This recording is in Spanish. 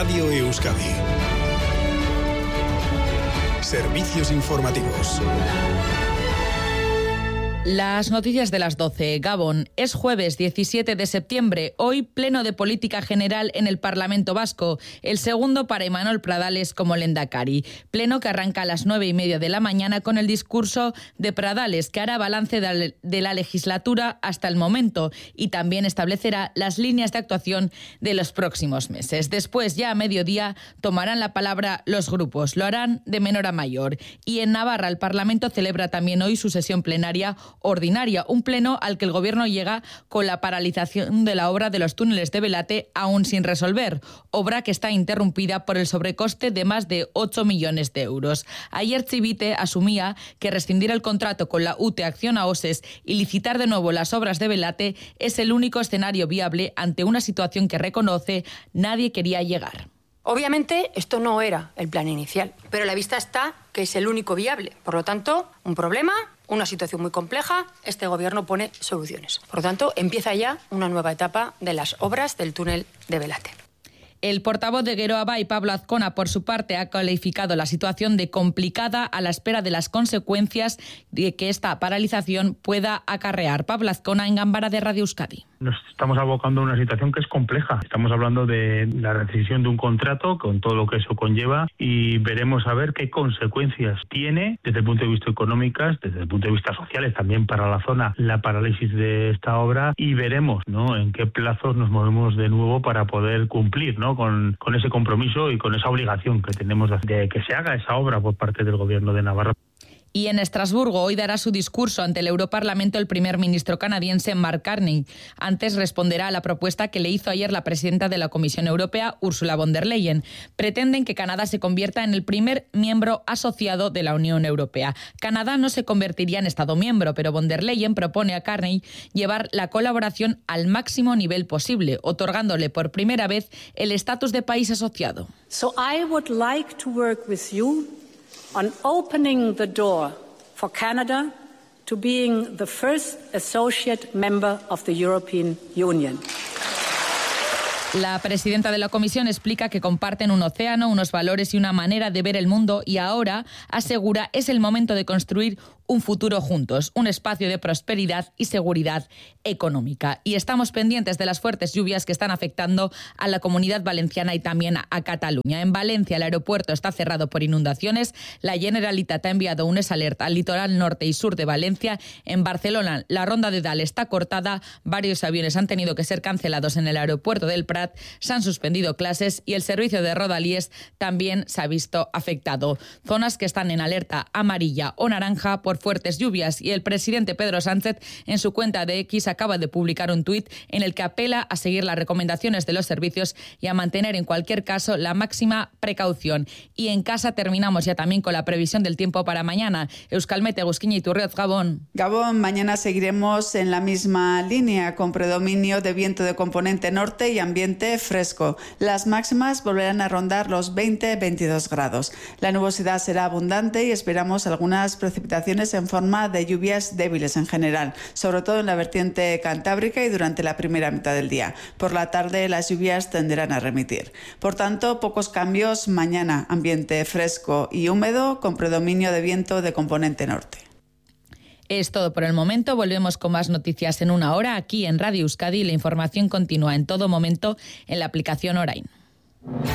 Radio Euskadi. Servicios informativos. Las noticias de las 12. Gabón. Es jueves 17 de septiembre. Hoy pleno de política general en el Parlamento Vasco. El segundo para Imanol Pradales como lehendakari. Pleno que arranca a las 9:30 de la mañana con el discurso de Pradales, que hará balance de la legislatura hasta el momento y también establecerá las líneas de actuación de los próximos meses. Después, ya a mediodía, tomarán la palabra los grupos. Lo harán de menor a mayor. Y en Navarra, el Parlamento celebra también hoy su sesión plenaria ordinaria, un pleno al que el Gobierno llega con la paralización de la obra de los túneles de Belate aún sin resolver, obra que está interrumpida por el sobrecoste de más de 8 millones de euros. Ayer Chivite asumía que rescindir el contrato con la UTE Acciona OSES y licitar de nuevo las obras de Belate es el único escenario viable ante una situación que reconoce nadie quería llegar. Obviamente esto no era el plan inicial, pero a la vista está que es el único viable. Por lo tanto, un problema, una situación muy compleja, este Gobierno pone soluciones. Por lo tanto, empieza ya una nueva etapa de las obras del túnel de Belate. El portavoz de Geroa Bai, Pablo Azcona, por su parte, ha calificado la situación de complicada a la espera de las consecuencias de que esta paralización pueda acarrear. Pablo Azcona en Gambara de Radio Euskadi. Nos estamos abocando a una situación que es compleja. Estamos hablando de la rescisión de un contrato con todo lo que eso conlleva y veremos a ver qué consecuencias tiene desde el punto de vista económicas, desde el punto de vista sociales, también para la zona, la parálisis de esta obra y veremos, ¿no?, en qué plazos nos movemos de nuevo para poder cumplir, ¿no?, con ese compromiso y con esa obligación que tenemos de que se haga esa obra por parte del Gobierno de Navarra. Y en Estrasburgo hoy dará su discurso ante el Europarlamento el primer ministro canadiense Mark Carney. Antes responderá a la propuesta que le hizo ayer la presidenta de la Comisión Europea, Ursula von der Leyen. Pretenden que Canadá se convierta en el primer miembro asociado de la Unión Europea. Canadá no se convertiría en Estado miembro, pero von der Leyen propone a Carney llevar la colaboración al máximo nivel posible, otorgándole por primera vez el estatus de país asociado. So I would like to work with you on opening the door for Canada to being the first associate member of the European Union. La presidenta de la Comisión explica que comparten un océano, unos valores y una manera de ver el mundo y ahora, asegura, es el momento de construir un futuro juntos, un espacio de prosperidad y seguridad económica. Y estamos pendientes de las fuertes lluvias que están afectando a la Comunidad Valenciana y también a Cataluña. En Valencia el aeropuerto está cerrado por inundaciones. La Generalitat ha enviado un alerta al litoral norte y sur de Valencia. En Barcelona la ronda de Dal está cortada. Varios aviones han tenido que ser cancelados en el aeropuerto del Prat. Se han suspendido clases y el servicio de Rodalies también se ha visto afectado. Zonas que están en alerta amarilla o naranja por fuertes lluvias y el presidente Pedro Sánchez en su cuenta de X acaba de publicar un tuit en el que apela a seguir las recomendaciones de los servicios y a mantener en cualquier caso la máxima precaución. Y en casa terminamos ya también con la previsión del tiempo para mañana. Euskalmet, Egusquiña y Turriot, Gabón. Gabón, mañana seguiremos en la misma línea con predominio de viento de componente norte y ambiente fresco. Las máximas volverán a rondar los 20-22 grados. La nubosidad será abundante y esperamos algunas precipitaciones en forma de lluvias débiles en general, sobre todo en la vertiente cantábrica y durante la primera mitad del día. Por la tarde las lluvias tenderán a remitir. Por tanto, pocos cambios mañana. Ambiente fresco y húmedo con predominio de viento de componente norte. Es todo por el momento. Volvemos con más noticias en una hora aquí en Radio Euskadi. La información continúa en todo momento en la aplicación Orain.